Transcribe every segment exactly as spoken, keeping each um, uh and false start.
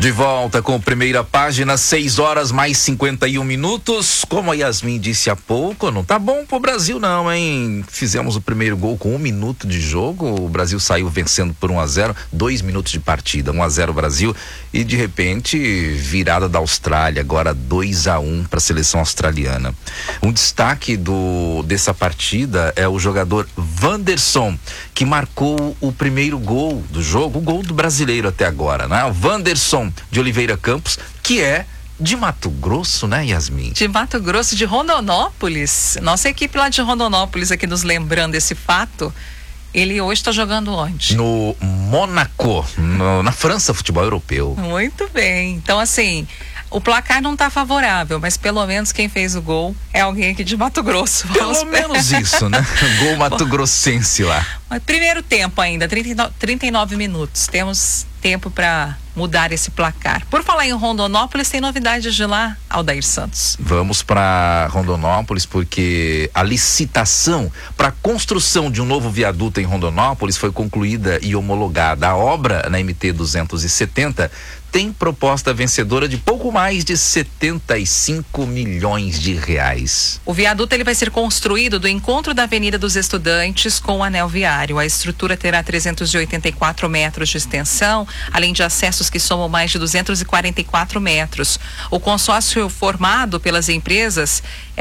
De volta com a primeira página, seis horas mais cinquenta e um minutos. Como a Yasmin disse há pouco, não tá bom pro Brasil não, hein? Fizemos o primeiro gol com um minuto de jogo, o Brasil saiu vencendo por um a zero, dois minutos de partida, um a zero Brasil, e de repente virada da Austrália, agora dois a um para a seleção australiana. Um destaque do, dessa partida é o jogador Wanderson, que marcou o primeiro gol do jogo, o gol do brasileiro até agora, né? O Wanderson de Oliveira Campos, que é de Mato Grosso, né, Yasmin? De Mato Grosso, de Rondonópolis. Nossa equipe lá de Rondonópolis aqui nos lembrando esse fato. Ele hoje está jogando onde? No Mônaco, no, na França, futebol europeu. Muito bem. Então, assim, o placar não está favorável, mas pelo menos quem fez o gol é alguém aqui de Mato Grosso. Pelo Vamos menos ver. Isso, né? Gol mato-grossense lá. Mas primeiro tempo ainda, trinta e nove minutos. Temos tempo para mudar esse placar. Por falar em Rondonópolis, tem novidades de lá, Aldair Santos. Vamos para Rondonópolis porque a licitação para a construção de um novo viaduto em Rondonópolis foi concluída e homologada. A obra na M T duzentos e setenta tem proposta vencedora de pouco mais de setenta e cinco milhões de reais. O viaduto ele vai ser construído do encontro da Avenida dos Estudantes com o anel viário. A estrutura terá trezentos e oitenta e quatro metros de extensão, além de acessos que somam mais de duzentos e quarenta e quatro metros. O consórcio formado pelas empresas,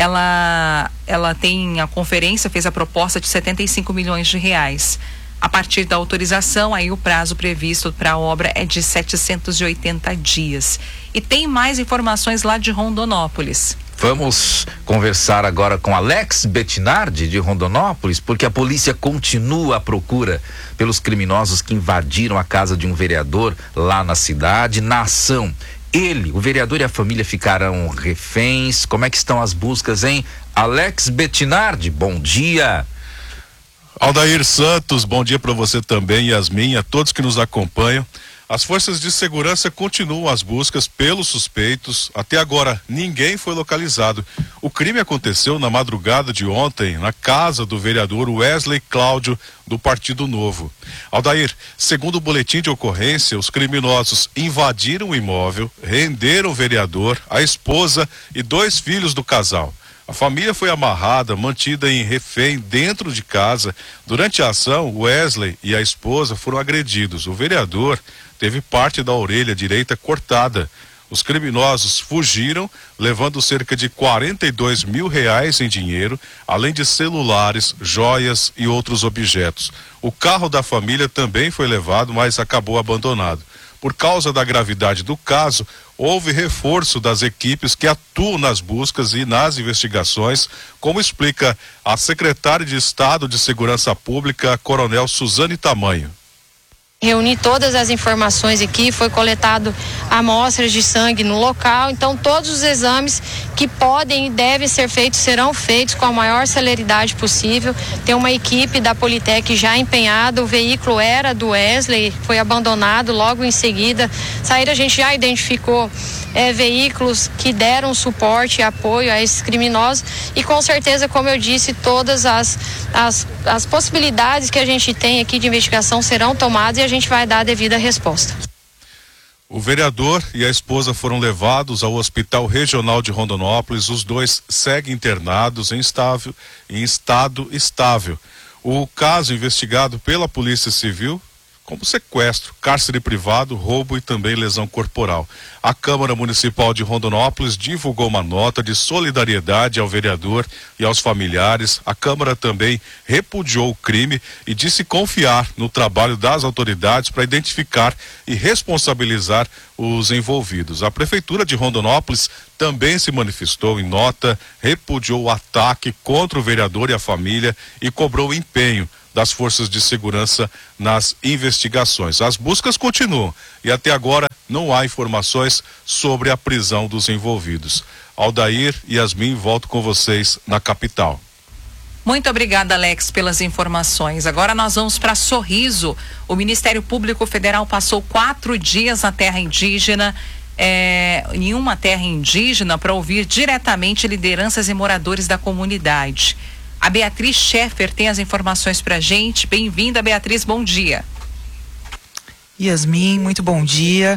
ela, ela tem a conferência, fez a proposta de setenta e cinco milhões de reais. A partir da autorização, aí o prazo previsto para a obra é de setecentos e oitenta dias. E tem mais informações lá de Rondonópolis. Vamos conversar agora com Alex Bettinardi de Rondonópolis, porque a polícia continua à procura pelos criminosos que invadiram a casa de um vereador lá na cidade. Na ação, ele, o vereador e a família ficaram reféns. Como é que estão as buscas, hein? Alex Bettinardi, bom dia. Aldair Santos, bom dia para você também, Yasmin, a todos que nos acompanham. As forças de segurança continuam as buscas pelos suspeitos. Até agora, ninguém foi localizado. O crime aconteceu na madrugada de ontem, na casa do vereador Wesley Cláudio, do Partido Novo. Aldair, segundo o boletim de ocorrência, os criminosos invadiram o imóvel, renderam o vereador, a esposa e dois filhos do casal. A família foi amarrada, mantida em refém dentro de casa. Durante a ação, Wesley e a esposa foram agredidos. O vereador teve parte da orelha direita cortada. Os criminosos fugiram, levando cerca de quarenta e dois mil reais em dinheiro, além de celulares, joias e outros objetos. O carro da família também foi levado, mas acabou abandonado. Por causa da gravidade do caso, houve reforço das equipes que atuam nas buscas e nas investigações, como explica a secretária de Estado de Segurança Pública, Coronel Suzane Tamanho. Reuni todas as informações aqui, foi coletado amostras de sangue no local, então todos os exames que podem e devem ser feitos serão feitos com a maior celeridade possível. Tem uma equipe da Politec já empenhada, o veículo era do Wesley, foi abandonado logo em seguida. Saíra a gente já identificou é, veículos que deram suporte e apoio a esses criminosos e com certeza, como eu disse, todas as, as, as possibilidades que a gente tem aqui de investigação serão tomadas e a gente vai dar a devida resposta. O vereador e a esposa foram levados ao Hospital Regional de Rondonópolis. Os dois seguem internados em, estável, em estado estável. O caso investigado pela Polícia Civil como sequestro, cárcere privado, roubo e também lesão corporal. A Câmara Municipal de Rondonópolis divulgou uma nota de solidariedade ao vereador e aos familiares. A Câmara também repudiou o crime e disse confiar no trabalho das autoridades para identificar e responsabilizar os envolvidos. A Prefeitura de Rondonópolis também se manifestou em nota, repudiou o ataque contra o vereador e a família e cobrou empenho das forças de segurança nas investigações. As buscas continuam e até agora não há informações sobre a prisão dos envolvidos. Aldair e Yasmin, volto com vocês na capital. Muito obrigada, Alex, pelas informações. Agora nós vamos para Sorriso. O Ministério Público Federal passou quatro dias na terra indígena, é, em uma terra indígena, para ouvir diretamente lideranças e moradores da comunidade. A Beatriz Scheffer tem as informações pra gente. Bem-vinda, Beatriz, bom dia. Yasmin, muito bom dia.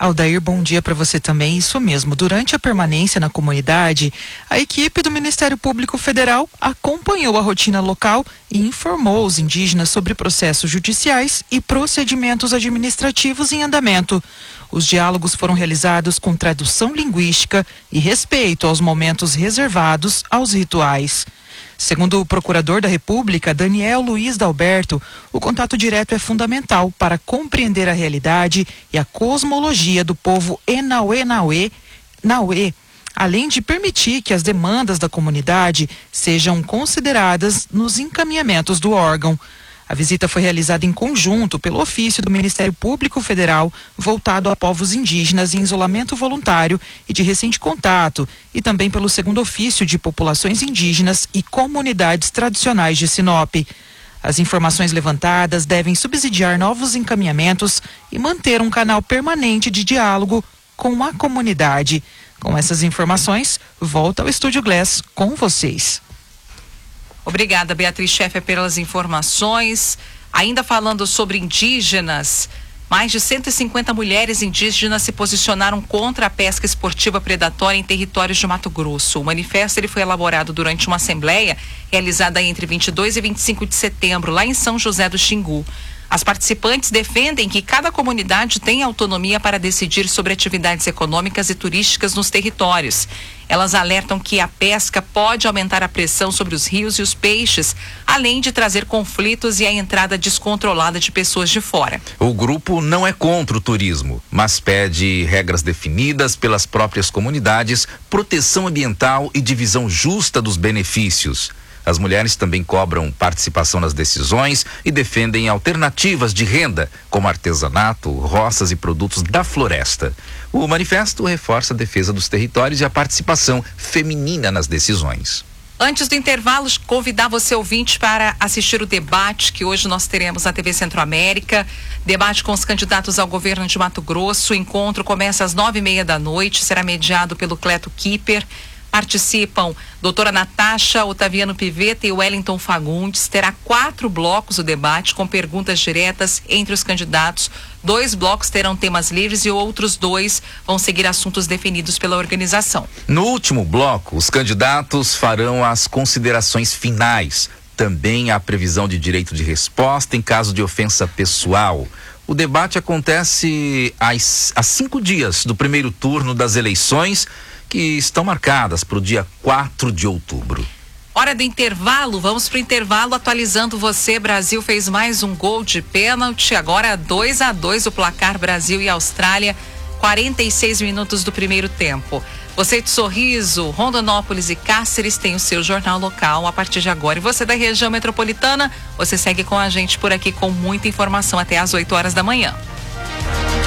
Aldair, bom dia para você também. Isso mesmo, durante a permanência na comunidade, a equipe do Ministério Público Federal acompanhou a rotina local e informou os indígenas sobre processos judiciais e procedimentos administrativos em andamento. Os diálogos foram realizados com tradução linguística e respeito aos momentos reservados aos rituais. Segundo o procurador da República, Daniel Luiz Dalberto, o contato direto é fundamental para compreender a realidade e a cosmologia do povo Enauê Nauê, Nauê, além de permitir que as demandas da comunidade sejam consideradas nos encaminhamentos do órgão. A visita foi realizada em conjunto pelo ofício do Ministério Público Federal voltado a povos indígenas em isolamento voluntário e de recente contato, e também pelo segundo ofício de populações indígenas e comunidades tradicionais de Sinop. As informações levantadas devem subsidiar novos encaminhamentos e manter um canal permanente de diálogo com a comunidade. Com essas informações, volta ao Estúdio Glass com vocês. Obrigada, Beatriz Scheffer, pelas informações. Ainda falando sobre indígenas, mais de cento e cinquenta mulheres indígenas se posicionaram contra a pesca esportiva predatória em territórios de Mato Grosso. O manifesto ele foi elaborado durante uma assembleia realizada entre vinte e dois e vinte e cinco de setembro, lá em São José do Xingu. As participantes defendem que cada comunidade tem autonomia para decidir sobre atividades econômicas e turísticas nos territórios. Elas alertam que a pesca pode aumentar a pressão sobre os rios e os peixes, além de trazer conflitos e a entrada descontrolada de pessoas de fora. O grupo não é contra o turismo, mas pede regras definidas pelas próprias comunidades, proteção ambiental e divisão justa dos benefícios. As mulheres também cobram participação nas decisões e defendem alternativas de renda, como artesanato, roças e produtos da floresta. O manifesto reforça a defesa dos territórios e a participação feminina nas decisões. Antes do intervalo, convidar você ouvinte para assistir o debate que hoje nós teremos na T V Centro-América. Debate com os candidatos ao governo de Mato Grosso. O encontro começa às nove e meia da noite, será mediado pelo Cleto Kipper. Participam doutora Natasha, Otaviano Piveta e Wellington Fagundes. Terá quatro blocos o debate com perguntas diretas entre os candidatos. Dois blocos terão temas livres e outros dois vão seguir assuntos definidos pela organização. No último bloco, os candidatos farão as considerações finais. Também há previsão de direito de resposta em caso de ofensa pessoal. O debate acontece às, há cinco dias do primeiro turno das eleições, que estão marcadas para o dia quatro de outubro. Hora do intervalo, vamos para o intervalo atualizando você. Brasil fez mais um gol de pênalti, agora dois a dois o placar Brasil e Austrália, quarenta e seis minutos do primeiro tempo. Você de Sorriso, Rondonópolis e Cáceres tem o seu jornal local a partir de agora. E você da região metropolitana, você segue com a gente por aqui com muita informação até às oito horas da manhã.